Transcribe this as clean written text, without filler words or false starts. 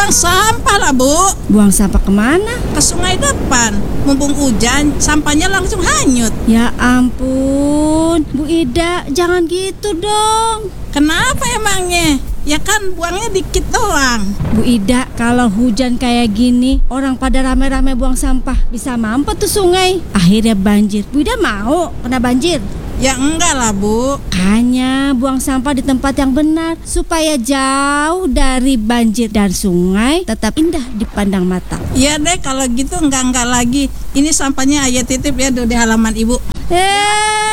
buang sampah lah, Bu. Buang sampah kemana? Ke sungai depan. Mumpung hujan, sampahnya langsung hanyut. Ya ampun, Bu Ida, jangan gitu dong. Kenapa emangnya? Ya kan buangnya dikit doang. Bu Ida, kalau hujan kayak gini, orang pada rame-rame buang sampah, bisa mampet tuh sungai. Akhirnya banjir. Bu Ida mau kena banjir? Ya enggak lah, Bu. Hanya buang sampah di tempat yang benar, supaya jauh dari banjir dan sungai tetap indah dipandang mata. Iya deh, kalau gitu enggak lagi. Ini sampahnya Ayah titip ya di halaman Ibu.